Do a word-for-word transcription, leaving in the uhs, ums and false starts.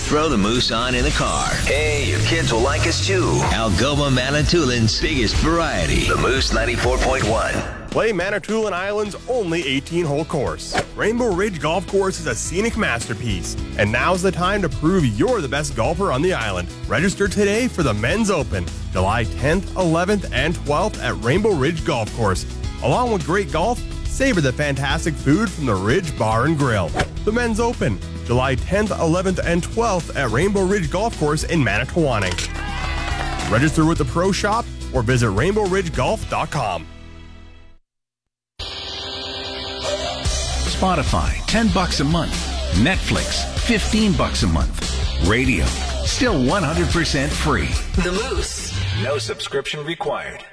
Throw the Moose on in the car. Hey, your kids will like us too. Algoma Manitoulin's biggest variety. The Moose ninety-four point one. Play Manitoulin Island's only eighteen-hole course. Rainbow Ridge Golf Course is a scenic masterpiece, and now's the time to prove you're the best golfer on the island. Register today for the Men's Open, July tenth, eleventh, and twelfth at Rainbow Ridge Golf Course. Along with great golf, savor the fantastic food from the Ridge Bar and Grill. The Men's Open, July tenth, eleventh, and twelfth at Rainbow Ridge Golf Course in Manitowoc. Register with the Pro Shop or visit rainbow ridge golf dot com. Spotify, ten bucks a month. Netflix, fifteen bucks a month. Radio, still one hundred percent free. The Moose. No subscription required.